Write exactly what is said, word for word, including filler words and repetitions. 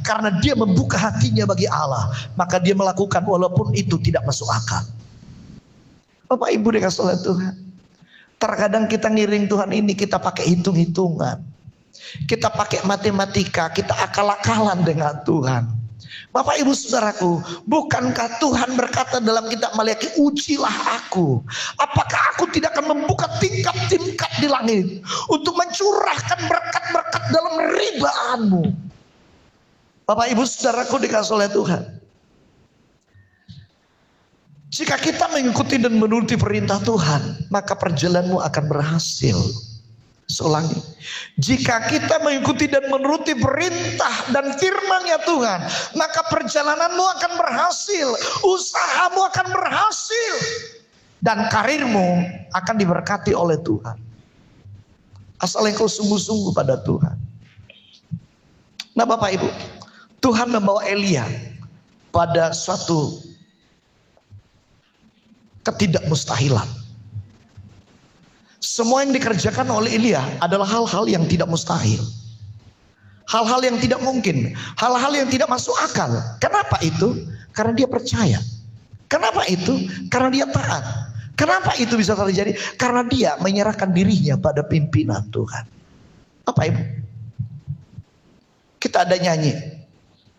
karena dia membuka hatinya bagi Allah, maka dia melakukan walaupun itu tidak masuk akal. Bapak Ibu dikasih oleh Tuhan, terkadang kita ngiring Tuhan ini kita pakai hitung-hitungan, kita pakai matematika, kita akal-akalan dengan Tuhan. Bapak Ibu Saudaraku, bukankah Tuhan berkata dalam kitab Maliaki, ujilah aku, apakah aku tidak akan membuka tingkap-tingkap di langit untuk mencurahkan berkat-berkat dalam ribaanmu. Bapak Ibu Saudaraku dikasih oleh Tuhan, jika kita mengikuti dan menuruti perintah Tuhan, maka perjalananmu akan berhasil. Seulangi, jika kita mengikuti dan menuruti perintah dan firman-Nya Tuhan, maka perjalananmu akan berhasil, usahamu akan berhasil, dan karirmu akan diberkati oleh Tuhan. Asal engkau sungguh-sungguh pada Tuhan. Nah Bapak Ibu, Tuhan membawa Elia pada suatu ketidakmustahilan. Semua yang dikerjakan oleh Elia adalah hal-hal yang tidak mustahil, hal-hal yang tidak mungkin, hal-hal yang tidak masuk akal. Kenapa itu? Karena dia percaya. Kenapa itu? Karena dia taat. Kenapa itu bisa terjadi? Karena dia menyerahkan dirinya pada pimpinan Tuhan. Apa Ibu? Kita ada nyanyi,